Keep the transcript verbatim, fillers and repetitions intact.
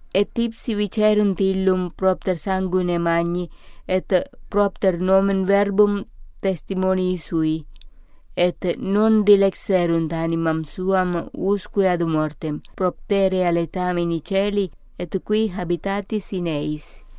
et ipsi vicerunt illum propter sanguine magni, et propter nomen verbum testimoni sui, et non dilexerunt animam suam usque ad mortem, proptere aletamen in celi, et qui habitatis in eis.